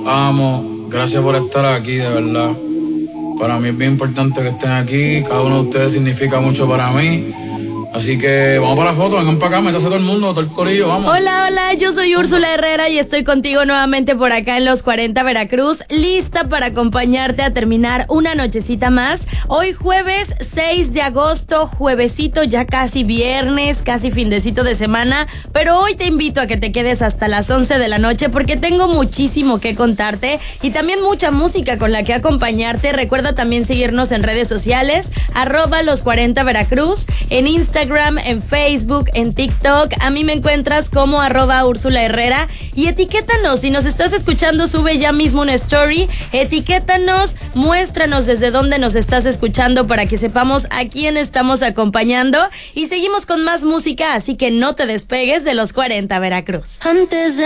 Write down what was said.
amo. Gracias por estar aquí, de verdad. Para mí es bien importante que estén aquí. Cada uno de ustedes significa mucho para mí. Así que vamos para la foto, vengan para acá, métase todo el mundo, todo el corillo, vamos. Hola, hola, yo soy Úrsula Herrera y estoy contigo nuevamente por acá en Los 40 Veracruz, lista para acompañarte a terminar una nochecita más. Hoy jueves 6 de agosto, juevesito, ya casi viernes, casi findecito de semana, pero hoy te invito a que te quedes hasta las 11 de la noche porque tengo muchísimo que contarte y también mucha música con la que acompañarte. Recuerda también seguirnos en redes sociales, @Los40 Veracruz, en Instagram, en Facebook, en TikTok. A mí me encuentras como @Úrsula Herrera y etiquétanos. Si nos estás escuchando, sube ya mismo una story, etiquétanos, muéstranos desde dónde nos estás escuchando para que sepamos a quién estamos acompañando y seguimos con más música, así que no te despegues de Los 40 Veracruz. Antes de